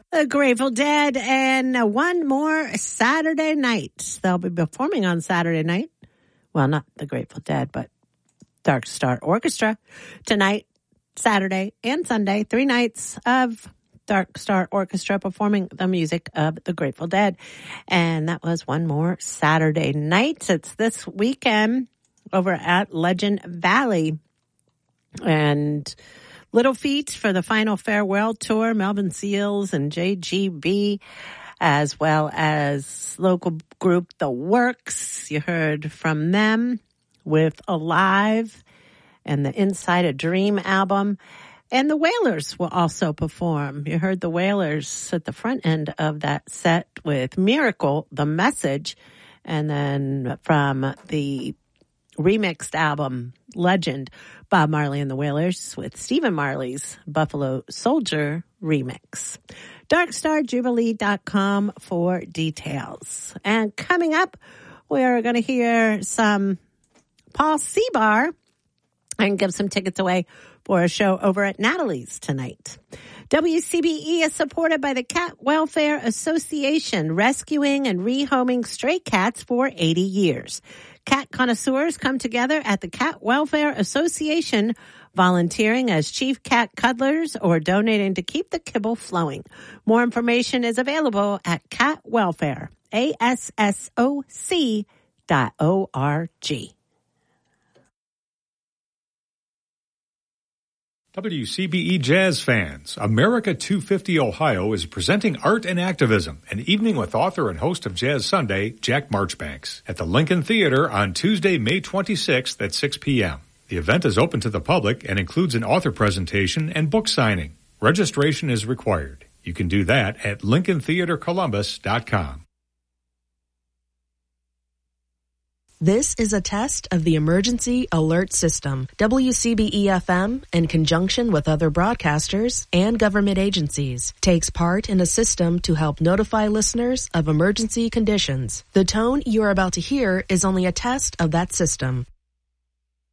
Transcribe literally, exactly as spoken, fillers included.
The Grateful Dead, and uh, one more Saturday night. They'll be performing on Saturday night. Well, not the Grateful Dead, but Dark Star Orchestra tonight, Saturday, and Sunday. Three nights of Dark Star Orchestra performing the music of the Grateful Dead. And that was one more Saturday night. It's this weekend over at Legend Valley. And Little Feat for the final farewell tour, Melvin Seals and J G B, as well as local group The Works. You heard from them with Alive and the Inside a Dream album. And the Wailers will also perform. You heard the Wailers at the front end of that set with Miracle, The Message, and then from the remixed album Legend, Bob Marley and the Wailers with Stephen Marley's Buffalo Soldier remix. dark star jubilee dot com for details. And coming up, we're going to hear some Paul Seabar and give some tickets away for a show over at Natalie's tonight. W C B E is supported by the Cat Welfare Association, rescuing and rehoming stray cats for eighty years. Cat connoisseurs come together at the Cat Welfare Association, volunteering as chief cat cuddlers or donating to keep the kibble flowing. More information is available at cat welfare a s s o c dot org. W C B E Jazz fans, America two fifty Ohio is presenting Art and Activism, an evening with author and host of Jazz Sunday, Jack Marchbanks, at the Lincoln Theater on Tuesday, May twenty-sixth at six p.m. The event is open to the public and includes an author presentation and book signing. Registration is required. You can do that at lincoln theater columbus dot com. This is a test of the Emergency Alert System. W C B E F M, in conjunction with other broadcasters and government agencies, takes part in a system to help notify listeners of emergency conditions. The tone you're about to hear is only a test of that system.